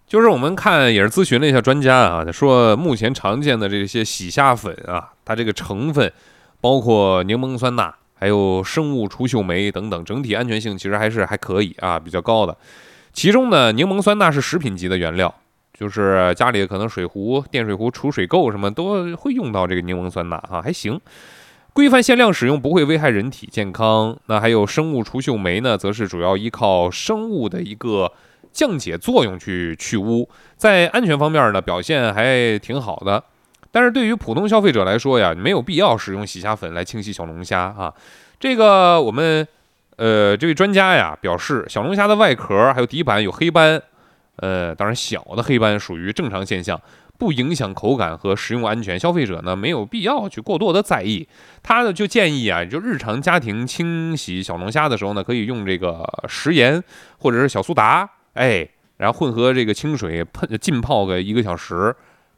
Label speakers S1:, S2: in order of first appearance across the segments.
S1: 就是我们看也是咨询了一下专家啊，说目前常见的这些洗虾粉啊，它这个成分包括柠檬酸钠，还有生物除锈酶等等，整体安全性其实还可以啊，比较高的。其中呢，柠檬酸钠是食品级的原料，就是家里可能水壶、电水壶储水垢什么都会用到这个柠檬酸钠啊，还行。规范限量使用不会危害人体健康。那还有生物除锈酶呢，则是主要依靠生物的一个降解作用去去污，在安全方面呢表现还挺好的。但是对于普通消费者来说呀，没有必要使用洗虾粉来清洗小龙虾啊。这个我们这位专家呀表示，小龙虾的外壳还有底板有黑斑，当然小的黑斑属于正常现象，不影响口感和食用安全，消费者呢没有必要去过多的在意。他呢就建议啊，就日常家庭清洗小龙虾的时候呢，可以用这个食盐或者是小苏打，然后混合这个清水浸泡个1个小时，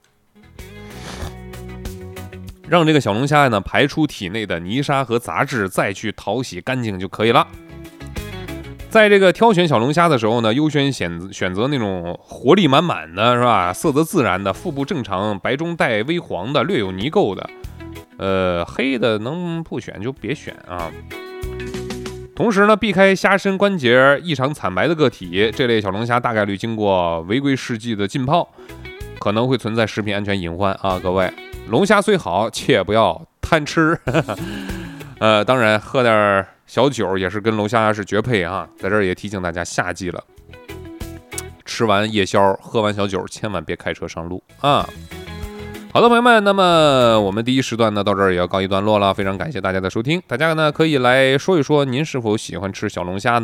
S1: 让这个小龙虾呢排出体内的泥沙和杂质，再去淘洗干净就可以了。在这个挑选小龙虾的时候呢，优先选择那种活力满满的，是吧？色泽自然的，腹部正常，白中带微黄的，略有泥垢的。黑的能不选就别选啊。同时呢，避开虾身关节异常惨白的个体，这类小龙虾大概率经过违规试剂的浸泡，可能会存在食品安全隐患啊！各位，龙虾虽好，切不要贪吃。当然喝点小酒也是跟龙虾是绝配啊！在这儿也提醒大家，夏季了，吃完夜宵，喝完小酒，千万别开车上路啊！好的，朋友们，那么我们第一时段呢到这儿也要告一段落了，非常感谢大家的收听。大家呢可以来说一说您是否喜欢吃小龙虾呢？